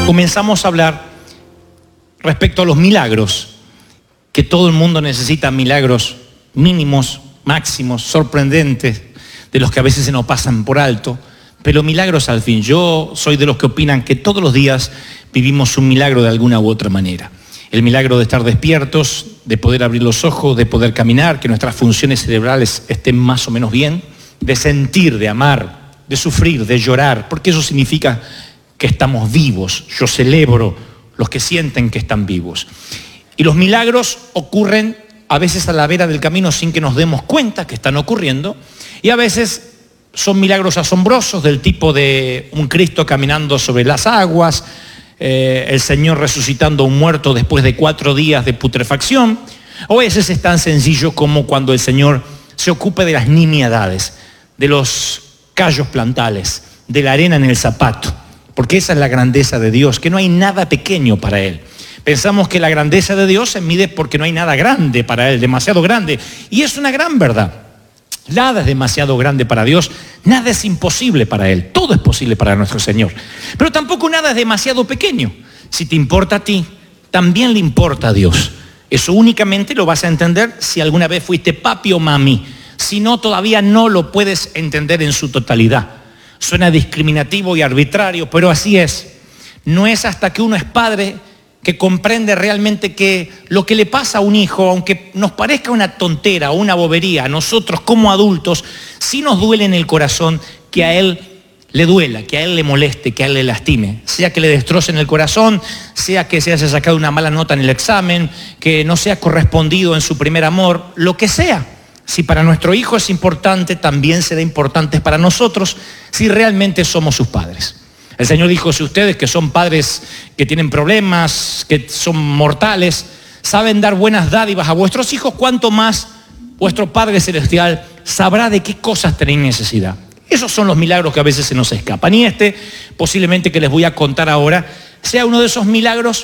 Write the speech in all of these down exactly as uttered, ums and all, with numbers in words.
comenzamos a hablar respecto a los milagros, que todo el mundo necesita milagros mínimos, máximos, sorprendentes, de los que a veces se nos pasan por alto, pero milagros al fin. Yo soy de los que opinan que todos los días vivimos un milagro de alguna u otra manera. El milagro de estar despiertos, de poder abrir los ojos, de poder caminar, que nuestras funciones cerebrales estén más o menos bien, de sentir, de amar, de sufrir, de llorar, porque eso significa que estamos vivos. Yo celebro los que sienten que están vivos. Y los milagros ocurren a veces a la vera del camino sin que nos demos cuenta que están ocurriendo, y a veces son milagros asombrosos del tipo de un Cristo caminando sobre las aguas, eh, el Señor resucitando a un muerto después de cuatro días de putrefacción, o a veces es tan sencillo como cuando el Señor se ocupe de las nimiedades, de los callos plantales, de la arena en el zapato, porque esa es la grandeza de Dios, que no hay nada pequeño para Él. Pensamos que la grandeza de Dios se mide porque no hay nada grande para Él, demasiado grande, y es una gran verdad. Nada es demasiado grande para Dios, nada es imposible para Él, todo es posible para nuestro Señor. Pero tampoco nada es demasiado pequeño. Si te importa a ti, también le importa a Dios. Eso únicamente lo vas a entender si alguna vez fuiste papi o mami. Si no, todavía no lo puedes entender en su totalidad. Suena discriminativo y arbitrario, pero así es. No es hasta que uno es padre que comprende realmente que lo que le pasa a un hijo, aunque nos parezca una tontera o una bobería, a nosotros como adultos, sí nos duele en el corazón que a él le duela, que a él le moleste, que a él le lastime. Sea que le destrocen el corazón, sea que se haya sacado una mala nota en el examen, que no sea correspondido en su primer amor, lo que sea. Si para nuestro hijo es importante, también será importante para nosotros si realmente somos sus padres. El Señor dijo, si ustedes que son padres que tienen problemas, que son mortales, saben dar buenas dádivas a vuestros hijos, cuánto más vuestro Padre Celestial sabrá de qué cosas tenéis necesidad. Esos son los milagros que a veces se nos escapan. Y este, posiblemente que les voy a contar ahora, sea uno de esos milagros,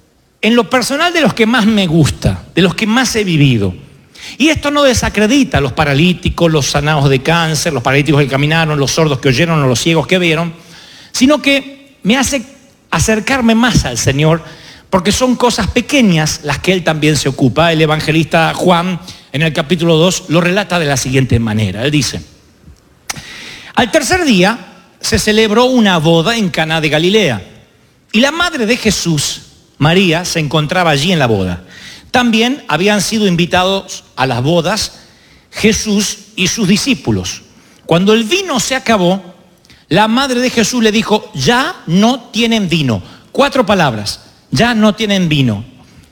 en lo personal, de los que más me gusta, de los que más he vivido. Y esto no desacredita a los paralíticos, los sanados de cáncer, los paralíticos que caminaron, los sordos que oyeron o los ciegos que vieron, sino que me hace acercarme más al Señor, porque son cosas pequeñas las que Él también se ocupa. El evangelista Juan, en el capítulo dos, lo relata de la siguiente manera. Él dice, al tercer día se celebró una boda en Caná de Galilea, y la madre de Jesús, María, se encontraba allí en la boda. También habían sido invitados a las bodas Jesús y sus discípulos. Cuando el vino se acabó, la madre de Jesús le dijo, ya no tienen vino. Cuatro palabras, ya no tienen vino.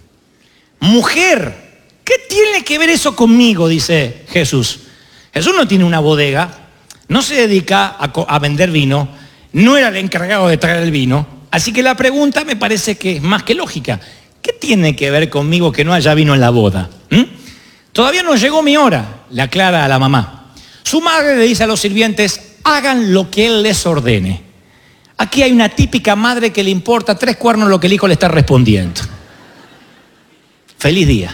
Mujer, ¿qué tiene que ver eso conmigo? Dice Jesús. Jesús no tiene una bodega, no se dedica a, a vender vino, no era el encargado de traer el vino. Así que la pregunta me parece que es más que lógica. ¿Qué tiene que ver conmigo que no haya vino en la boda? ¿Mm? Todavía no llegó mi hora, le aclara a la mamá. Su madre le dice a los sirvientes, hagan lo que Él les ordene. Aquí hay una típica madre que le importa tres cuernos lo que el hijo le está respondiendo. Feliz día.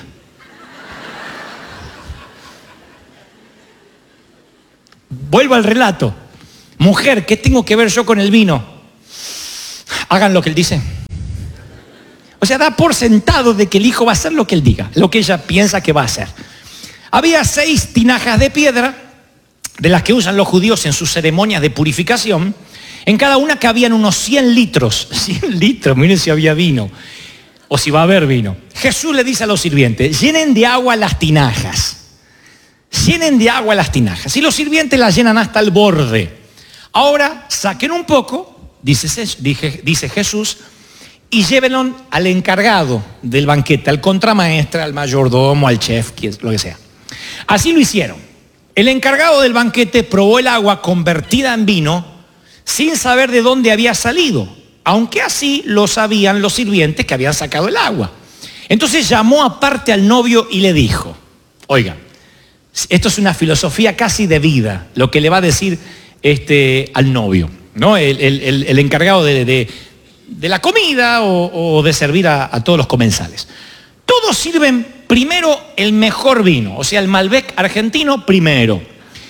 Vuelvo al relato. Mujer, ¿qué tengo que ver yo con el vino? Hagan lo que Él dice. O sea, da por sentado de que el hijo va a hacer lo que Él diga, lo que ella piensa que va a hacer. Había seis tinajas de piedra, de las que usan los judíos en sus ceremonias de purificación. En cada una cabían unos cien litros. cien litros, miren si había vino. O si va a haber vino. Jesús le dice a los sirvientes, llenen de agua las tinajas. Llenen de agua las tinajas. Y los sirvientes las llenan hasta el borde. Ahora saquen un poco, dice, dice Jesús, y llévenlo al encargado del banquete, al contramaestre, al mayordomo, al chef, lo que sea. Así lo hicieron. El encargado del banquete probó el agua convertida en vino sin saber de dónde había salido, aunque así lo sabían los sirvientes que habían sacado el agua. Entonces llamó aparte al novio y le dijo, oiga, esto es una filosofía casi de vida, lo que le va a decir este, al novio, ¿no? El, el, el encargado de, de, de la comida o, o de servir a, a todos los comensales. Todos sirven primero el mejor vino, o sea, el Malbec argentino primero.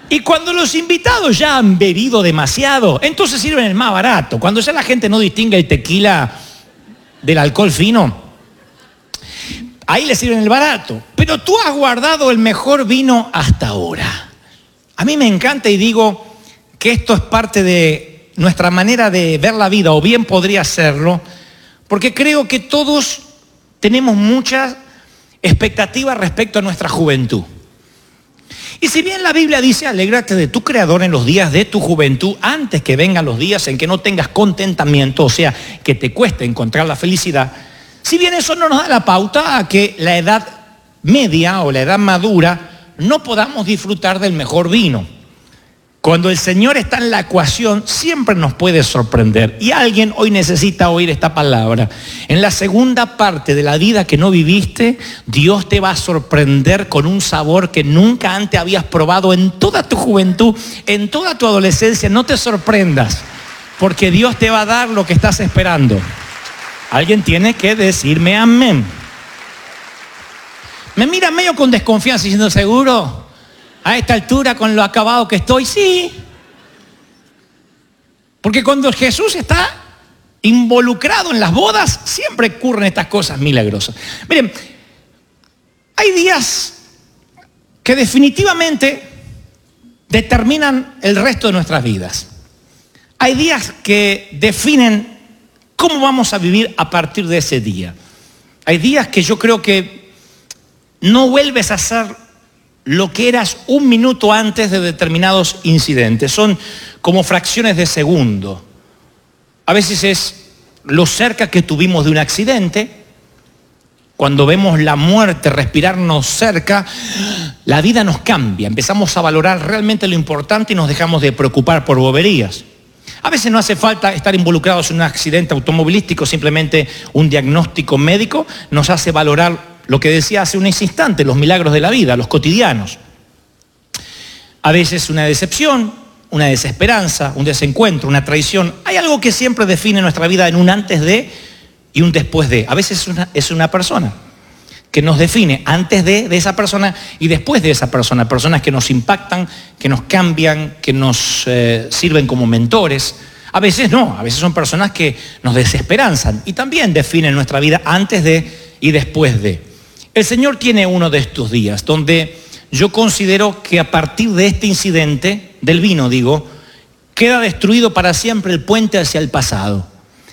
Y cuando los invitados ya han bebido demasiado, entonces sirven el más barato. Cuando ya la gente no distingue el tequila del alcohol fino, ahí le sirven el barato. Pero tú has guardado el mejor vino hasta ahora. A mí me encanta y digo que esto es parte de nuestra manera de ver la vida, o bien podría serlo, porque creo que todos tenemos muchas expectativas respecto a nuestra juventud. Y si bien la Biblia dice, alégrate de tu Creador en los días de tu juventud, antes que vengan los días en que no tengas contentamiento, o sea, que te cueste encontrar la felicidad, si bien eso no nos da la pauta a que la edad media o la edad madura no podamos disfrutar del mejor vino. Cuando el Señor está en la ecuación, siempre nos puede sorprender. Y alguien hoy necesita oír esta palabra. En la segunda parte de la vida que no viviste, Dios te va a sorprender con un sabor que nunca antes habías probado en toda tu juventud, en toda tu adolescencia. No te sorprendas, porque Dios te va a dar lo que estás esperando. Alguien tiene que decirme amén. Me mira medio con desconfianza diciendo, ¿seguro? A esta altura, con lo acabado que estoy, sí. Porque cuando Jesús está involucrado en las bodas, siempre ocurren estas cosas milagrosas. Miren, hay días que definitivamente determinan el resto de nuestras vidas. Hay días que definen cómo vamos a vivir a partir de ese día. Hay días que yo creo que no vuelves a ser lo que eras un minuto antes de determinados incidentes. Son como fracciones de segundo. A veces es lo cerca que tuvimos de un accidente. Cuando vemos la muerte respirarnos cerca, la vida nos cambia. Empezamos a valorar realmente lo importante y nos dejamos de preocupar por boberías. A veces no hace falta estar involucrados en un accidente automovilístico, simplemente un diagnóstico médico nos hace valorar lo que decía hace unos instantes, los milagros de la vida, los cotidianos. A veces una decepción, una desesperanza, un desencuentro, una traición. Hay algo que siempre define nuestra vida en un antes de y un después de. A veces es una, es una persona que nos define antes de, de esa persona y después de esa persona. Personas que nos impactan, que nos cambian, que nos eh, sirven como mentores. A veces no, a veces son personas que nos desesperanzan y también definen nuestra vida antes de y después de. El Señor tiene uno de estos días donde yo considero que a partir de este incidente, del vino digo, queda destruido para siempre el puente hacia el pasado.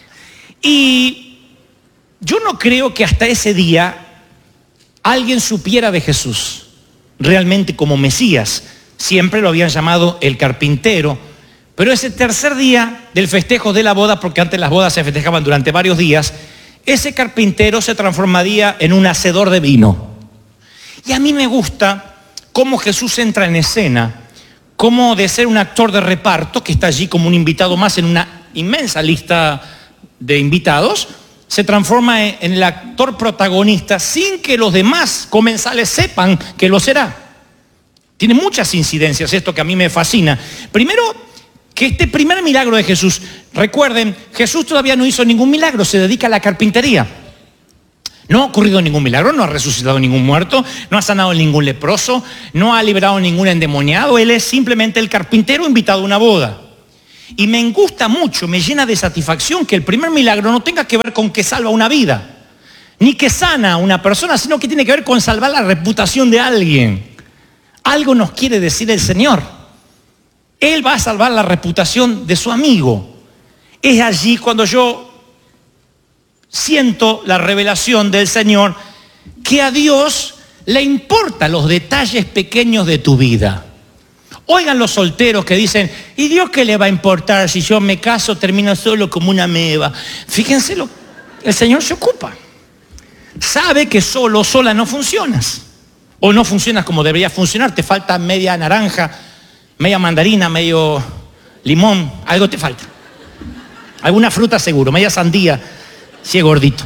Y yo no creo que hasta ese día alguien supiera de Jesús realmente como Mesías. Siempre lo habían llamado el carpintero. Pero ese tercer día del festejo de la boda, porque antes las bodas se festejaban durante varios días, ese carpintero se transformaría en un hacedor de vino. Y a mí me gusta cómo Jesús entra en escena, cómo de ser un actor de reparto, que está allí como un invitado más en una inmensa lista de invitados, se transforma en el actor protagonista sin que los demás comensales sepan que lo será. Tiene muchas incidencias esto que a mí me fascina. Primero, que este primer milagro de Jesús, recuerden, Jesús todavía no hizo ningún milagro, se dedica a la carpintería. No ha ocurrido ningún milagro, no ha resucitado ningún muerto, no ha sanado ningún leproso, no ha liberado ningún endemoniado, él es simplemente el carpintero invitado a una boda. Y me gusta mucho, me llena de satisfacción que el primer milagro no tenga que ver con que salva una vida, ni que sana a una persona, sino que tiene que ver con salvar la reputación de alguien. Algo nos quiere decir el Señor. Él va a salvar la reputación de su amigo. Es allí cuando yo siento la revelación del Señor que a Dios le importan los detalles pequeños de tu vida. Oigan los solteros que dicen, ¿y Dios qué le va a importar si yo me caso, termino solo como una ameba? Fíjense, lo, el Señor se ocupa. Sabe que solo, sola no funcionas. O no funcionas como debería funcionar, te falta media naranja, media mandarina, medio limón, algo te falta. Alguna fruta seguro, media sandía, si es gordito.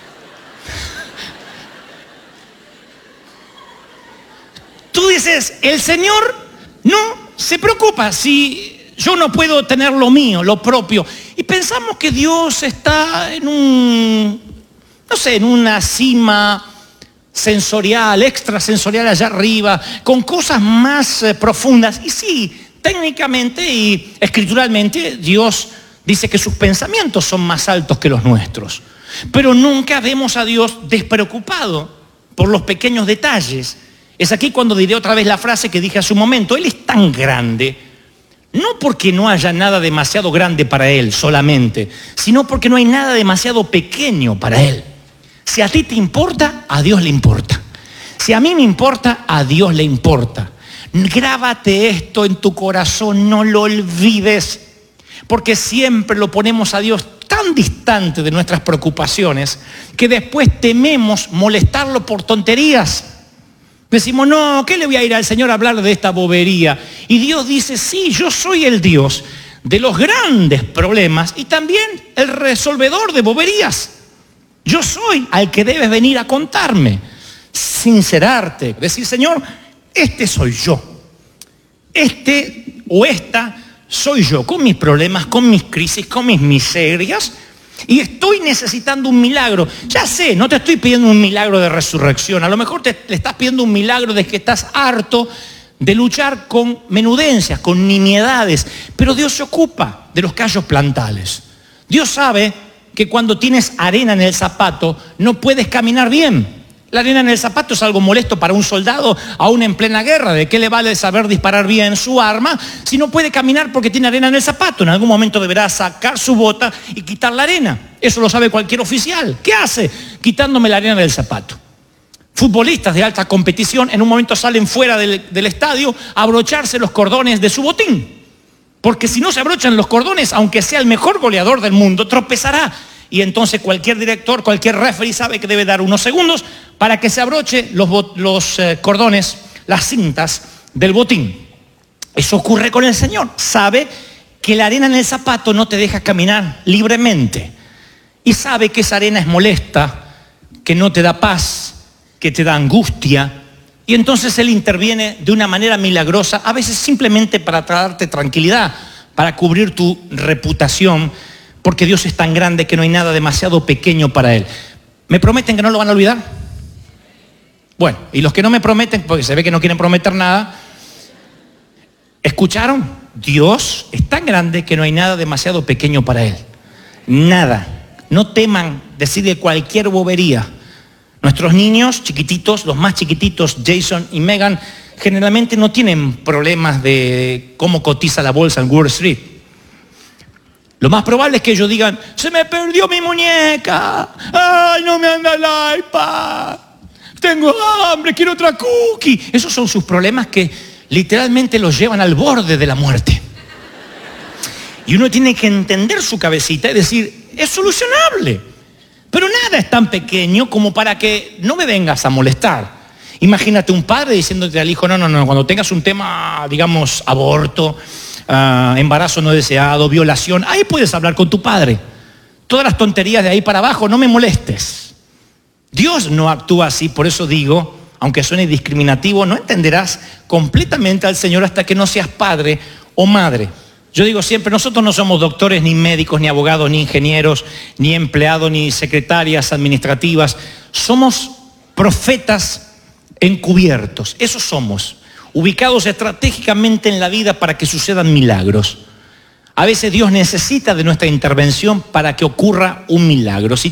Tú dices, el Señor no se preocupa si yo no puedo tener lo mío, lo propio. Y pensamos que Dios está en un, no sé, en una cima sensorial, extrasensorial allá arriba, con cosas más eh, profundas. Y sí, técnicamente y escrituralmente Dios dice que sus pensamientos son más altos que los nuestros. Pero nunca vemos a Dios despreocupado por los pequeños detalles. Es aquí cuando diré otra vez la frase que dije hace un momento. Él es tan grande, no porque no haya nada demasiado grande para Él solamente, sino porque no hay nada demasiado pequeño para Él. Si a ti te importa, a Dios le importa. Si a mí me importa, a Dios le importa. Grábate esto en tu corazón, no lo olvides, porque siempre lo ponemos a Dios tan distante de nuestras preocupaciones que después tememos molestarlo por tonterías. Decimos, no, ¿qué le voy a ir al Señor a hablar de esta bobería? Y Dios dice, sí, yo soy el Dios de los grandes problemas y también el resolvedor de boberías. Yo soy al que debes venir a contarme, sincerarte, decir, Señor, este soy yo. Este o esta soy yo, con mis problemas, con mis crisis, con mis miserias, y estoy necesitando un milagro. Ya sé, no te estoy pidiendo un milagro de resurrección, a lo mejor te, le estás pidiendo un milagro de que estás harto de luchar con menudencias, con nimiedades, pero Dios se ocupa de los callos plantales. Dios sabe que cuando tienes arena en el zapato no puedes caminar bien. La arena en el zapato es algo molesto para un soldado aún en plena guerra. ¿De qué le vale saber disparar bien su arma si no puede caminar porque tiene arena en el zapato? En algún momento deberá sacar su bota y quitar la arena. Eso lo sabe cualquier oficial. ¿Qué hace? Quitándome la arena del zapato. Futbolistas de alta competición en un momento salen fuera del, del estadio a abrocharse los cordones de su botín. Porque si no se abrochan los cordones, aunque sea el mejor goleador del mundo, tropezará. Y entonces cualquier director, cualquier referee sabe que debe dar unos segundos para que se abroche los, los eh, cordones, las cintas del botín. Eso ocurre con el Señor. Sabe que la arena en el zapato no te deja caminar libremente. Y sabe que esa arena es molesta, que no te da paz, que te da angustia. Y entonces Él interviene de una manera milagrosa, a veces simplemente para darte tranquilidad, para cubrir tu reputación, porque Dios es tan grande que no hay nada demasiado pequeño para Él. ¿Me prometen que no lo van a olvidar? Bueno, y los que no me prometen, porque se ve que no quieren prometer nada, ¿escucharon? Dios es tan grande que no hay nada demasiado pequeño para Él. Nada. No teman decirle cualquier bobería. Nuestros niños chiquititos, los más chiquititos, Jason y Megan, generalmente no tienen problemas de cómo cotiza la bolsa en Wall Street. Lo más probable es que ellos digan, se me perdió mi muñeca, ay, no me anda el iPad, tengo hambre, quiero otra cookie. Esos son sus problemas que literalmente los llevan al borde de la muerte. Y uno tiene que entender su cabecita y decir, es solucionable. Pero nada es tan pequeño como para que no me vengas a molestar. Imagínate un padre diciéndote al hijo, no, no, no, cuando tengas un tema, digamos, aborto, Uh, embarazo no deseado, violación, ahí puedes hablar con tu padre. Todas las tonterías de ahí para abajo, no me molestes. Dios no actúa así, por eso digo, aunque suene discriminativo, no entenderás completamente al Señor hasta que no seas padre o madre. Yo digo siempre, nosotros no somos doctores, ni médicos, ni abogados, ni ingenieros, ni empleados, ni secretarias administrativas. Somos profetas encubiertos, eso somos. Ubicados estratégicamente en la vida para que sucedan milagros. A veces Dios necesita de nuestra intervención para que ocurra un milagro. Si